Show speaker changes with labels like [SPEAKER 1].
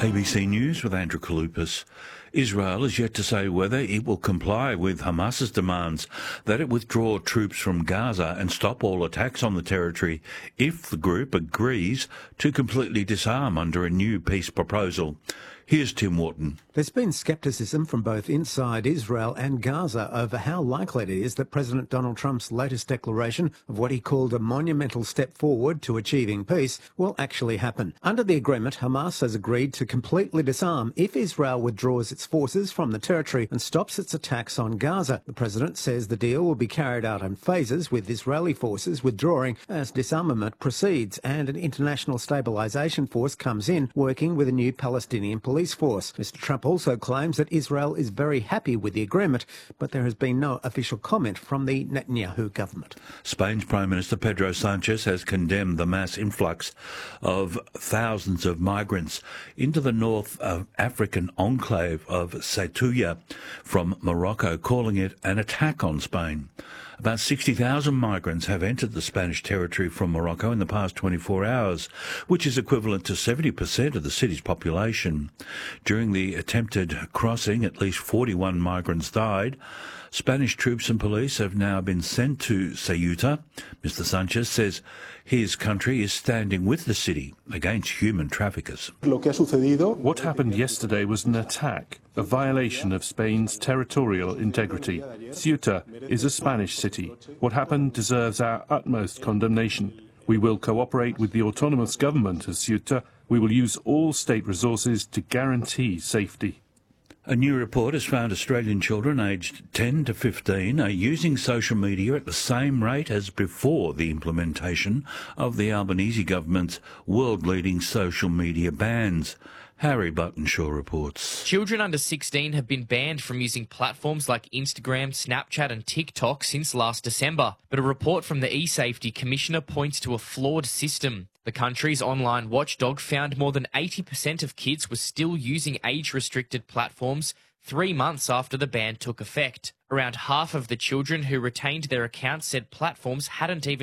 [SPEAKER 1] ABC News with Andrew Kaloupas. Israel is yet to say whether it will comply with Hamas's demands that it withdraw troops from Gaza and stop all attacks on the territory if the group agrees to completely disarm under a new peace proposal. Here's Tim Wharton.
[SPEAKER 2] There's been scepticism from both inside Israel and Gaza over how likely it is that President Donald Trump's latest declaration of what he called a monumental step forward to achieving peace will actually happen. Under the agreement, Hamas has agreed to completely disarm if Israel withdraws its forces from the territory and stops its attacks on Gaza. The president says the deal will be carried out in phases, with Israeli forces withdrawing as disarmament proceeds and an international stabilisation force comes in, working with a new Palestinian police force. Mr. Trump also claims that Israel is very happy with the agreement, but there has been no official comment from the Netanyahu government.
[SPEAKER 1] Spain's Prime Minister Pedro Sanchez has condemned the mass influx of thousands of migrants into the North African enclave of Ceuta from Morocco, calling it an attack on Spain. About 60,000 migrants have entered the Spanish territory from Morocco in the past 24 hours, which is equivalent to 70% of the city's population. During the attempted crossing, at least 41 migrants died. Spanish troops and police have now been sent to Ceuta. Mr. Sanchez says his country is standing with the city against human traffickers.
[SPEAKER 3] What happened yesterday was an attack, a violation of Spain's territorial integrity. Ceuta is a Spanish city. What happened deserves our utmost condemnation. We will cooperate with the autonomous government of Ceuta. We will use all state resources to guarantee safety.
[SPEAKER 1] A new report has found Australian children aged 10 to 15 are using social media at the same rate as before the implementation of the Albanese government's world-leading social media bans. Harry Buttonshaw reports.
[SPEAKER 4] Children under 16 have been banned from using platforms like Instagram, Snapchat and TikTok since last December. But a report from the eSafety Commissioner points to a flawed system. The country's online watchdog found more than 80% of kids were still using age-restricted platforms 3 months after the ban took effect. Around half of the children who retained their accounts said platforms hadn't even